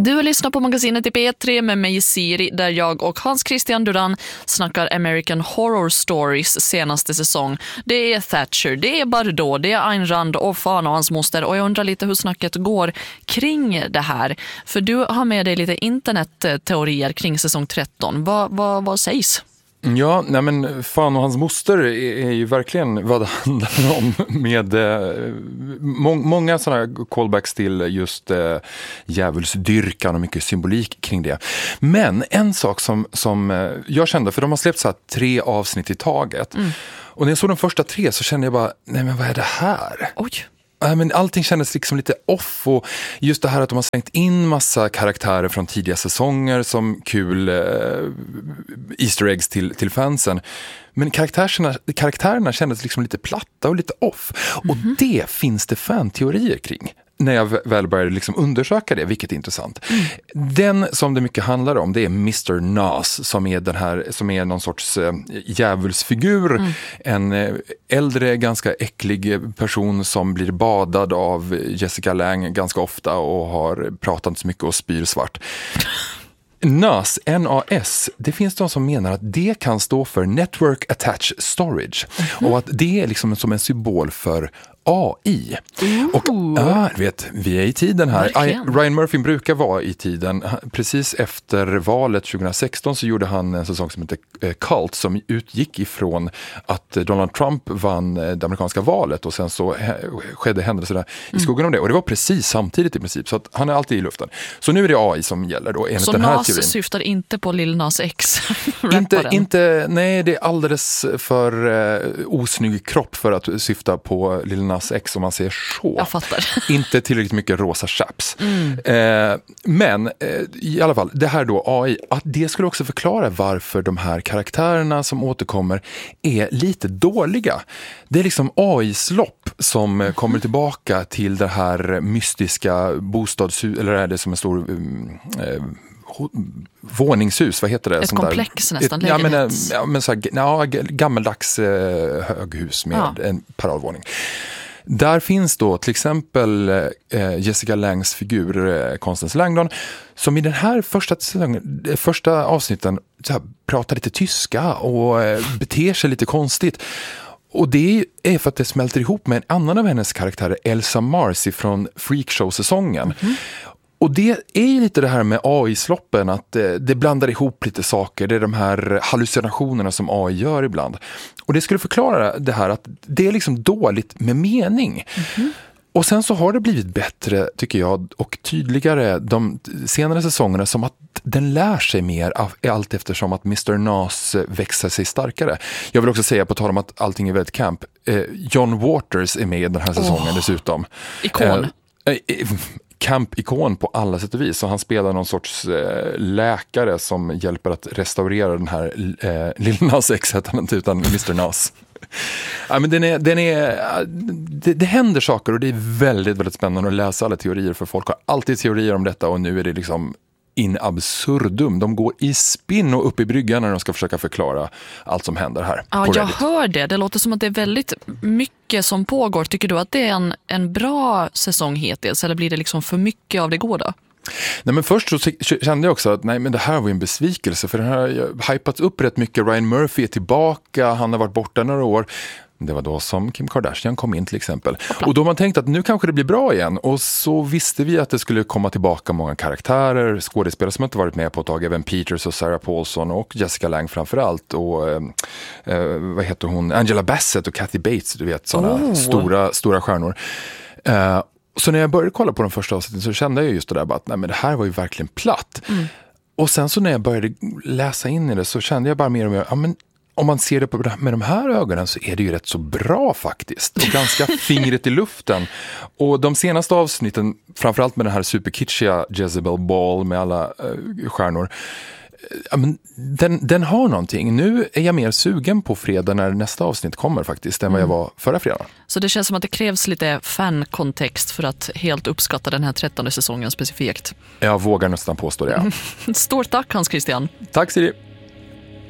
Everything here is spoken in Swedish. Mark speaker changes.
Speaker 1: Du lyssnar på magasinet i P3 med mig Siri, där jag och Hans Christian Duran snackar American Horror Stories senaste säsong. Det är Thatcher, det är Bardot, det är Ayn Rand och Fan och hans moster, och jag undrar lite hur snacket går kring det här. För du har med dig lite internetteorier kring säsong 13. Vad sägs?
Speaker 2: Ja, nej men Fan och hans moster är ju verkligen vad det handlar om, med många sådana callbacks till just djävulsdyrkan och mycket symbolik kring det. Men en sak som jag kände, för de har släppt så här 3 avsnitt i taget. Och när jag såg de första 3 så kände jag bara, nej men vad är det här?
Speaker 1: Oj.
Speaker 2: Men allting kändes liksom lite off, och just det här att de har slängt in massa karaktärer från tidiga säsonger som kul Easter eggs till fansen. Men karaktärerna kändes liksom lite platta och lite off. Och det finns det fanteorier kring. När jag väl började liksom undersöka det, vilket är intressant. Den som det mycket handlar om, det är Mr. Nas, som är någon sorts djävulsfigur. En äldre, ganska äcklig person som blir badad av Jessica Lange ganska ofta och har pratat så mycket och spyr svart. NAS, N-A-S, det finns de som menar att det kan stå för Network Attached Storage. Och att det är liksom som en symbol för AI. Och vi är i tiden här. Ryan Murphy brukar vara i tiden. Precis efter valet 2016 så gjorde han en säsong som heter Cult, som utgick ifrån att Donald Trump vann det amerikanska valet, och sen så skedde händelser i skogen om det. Och det var precis samtidigt i princip, så att han är alltid i luften. Så nu är det AI som gäller då, enligt
Speaker 1: så
Speaker 2: den här
Speaker 1: Nas
Speaker 2: teorin.
Speaker 1: syftar inte på Lil Nas X?
Speaker 2: Nej, det är alldeles för osnygg kropp för att syfta på Lil Nas X, om man säger så.
Speaker 1: Jag fattar.
Speaker 2: Inte tillräckligt mycket rosa chaps. Men i alla fall, det här då AI, att det skulle också förklara varför de här karaktärerna som återkommer är lite dåliga. Det är liksom AI-slopp som kommer tillbaka till det här mystiska bostadshus, eller är det som en stor våningshus, vad heter det?
Speaker 1: Ett komplex nästan,
Speaker 2: gammeldags höghus med en paradvåning. Där finns då till exempel Jessica Langes figur, Constance Langdon, som i den här första avsnitten så här, pratar lite tyska och beter sig lite konstigt. Och det är för att det smälter ihop med en annan av hennes karaktärer, Elsa Marcy från Freakshow-säsongen. Och det är ju lite det här med AI-sloppen, att det blandar ihop lite saker. Det är de här hallucinationerna som AI gör ibland. Och det skulle förklara det här att det är liksom dåligt med mening. Och sen så har det blivit bättre, tycker jag, och tydligare de senare säsongerna, som att den lär sig mer allt eftersom att Mr. Nas växer sig starkare. Jag vill också säga, på tal om att allting är väldigt camp, John Waters är med i den här säsongen dessutom.
Speaker 1: Ikon.
Speaker 2: Camp-ikon på alla sätt och vis. Så han spelar någon sorts läkare som hjälper att restaurera den här Lil Nas X, utan Mr. Nas. Ja, men det händer saker, och det är väldigt, väldigt spännande att läsa alla teorier, för folk har alltid teorier om detta, och nu är det liksom in absurdum. De går i spinn och upp i bryggan när de ska försöka förklara allt som händer här.
Speaker 1: Ja, jag hör det. Det låter som att det är väldigt mycket som pågår. Tycker du att det är en bra säsong hittills, eller blir det liksom för mycket av det goda?
Speaker 2: Nej, men först så kände jag också att det här var en besvikelse, för den har hypats upp rätt mycket. Ryan Murphy är tillbaka, han har varit borta några år. Det var då som Kim Kardashian kom in till exempel. Och då har man tänkt att nu kanske det blir bra igen. Och så visste vi att det skulle komma tillbaka många karaktärer, skådespelare som inte varit med på ett tag. Evan Peters och Sarah Paulson och Jessica Lange framförallt. Och vad heter hon? Angela Bassett och Kathy Bates, du vet, sådana stora stjärnor. Så när jag började kolla på de första avsnitten så kände jag just det där, att det här var ju verkligen platt. Och sen så när jag började läsa in i det så kände jag bara mer och mer, om man ser det med de här ögonen så är det ju rätt så bra faktiskt. Och ganska fingret i luften. Och de senaste avsnitten, framförallt med den här superkitschiga Jezebel Ball med alla stjärnor, den har någonting. Nu är jag mer sugen på fredag när nästa avsnitt kommer faktiskt än vad jag var förra fredagen.
Speaker 1: Så det känns som att det krävs lite fan-kontext för att helt uppskatta den här 13:e säsongen specifikt.
Speaker 2: Jag vågar nästan påstå det.
Speaker 1: Stort tack, Hans Christian.
Speaker 2: Tack, Siri.